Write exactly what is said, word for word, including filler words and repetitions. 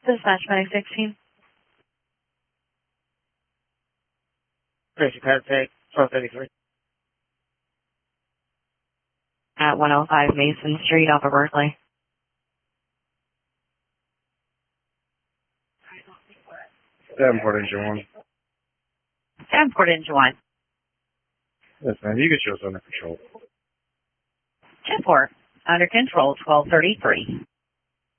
Dispatch Medic sixteen. Tracy Patrick, twelve thirty-three. At one oh five Mason Street off of Berkeley. Davenport Engine one. Davenport Engine one. Yes, ma'am. You get yours under control. ten four. Under control, twelve thirty-three.